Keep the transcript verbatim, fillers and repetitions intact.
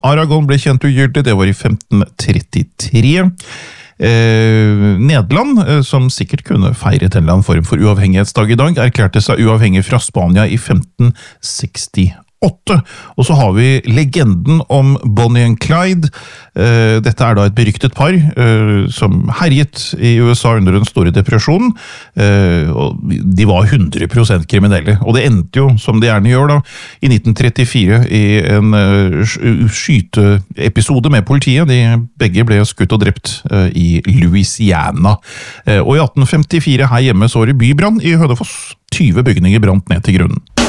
Aragon ble kjent ugyldig, det var i femten trettitre. Eh, Nederland, eh, som sikkert kunne feiret en eller annen form for uavhengighetsdag i dag, erklærte seg uavhengig fra Spania i femten sekstiåtte. Og så har vi legenden om Bonnie and Clyde. Eh, dette er da et beryktet par eh, som herjet i U S A under den store depresjonen. Eh, og de var hundre prosent kriminelle, og det endte jo, som det gjerne gjør da, i nitten trettifire i en uh, skyteepisode med politiet. De begge ble skutt og drept uh, i Louisiana. Uh, og i atten femtifire her hjemme så var det bybrann i Hønefoss. tyve bygninger brant ned til grunnen.